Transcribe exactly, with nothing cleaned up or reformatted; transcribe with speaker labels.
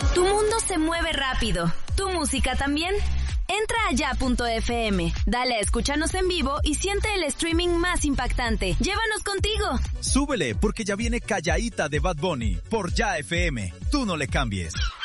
Speaker 1: Tu mundo se mueve rápido. ¿Tu música también? Entra a ya punto efe eme, dale a escúchanos en vivo y siente el streaming más impactante. ¡Llévanos contigo!
Speaker 2: Súbele, porque ya viene Calladita de Bad Bunny por Ya F M. Tú no le cambies.